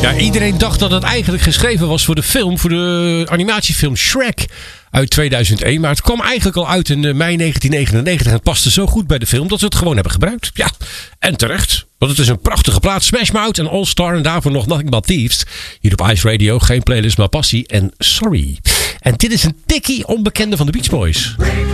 Ja, iedereen dacht dat het eigenlijk geschreven was voor de animatiefilm Shrek uit 2001. Maar het kwam eigenlijk al uit in mei 1999 en het paste zo goed bij de film dat ze het gewoon hebben gebruikt. Ja, en terecht. Want het is een prachtige plaat. Smash Mouth en All Star en daarvoor nog Nothing But Thieves. Hier op Ice Radio. Geen playlist, maar passie en sorry. En dit is een tikkie onbekende van de Beach Boys.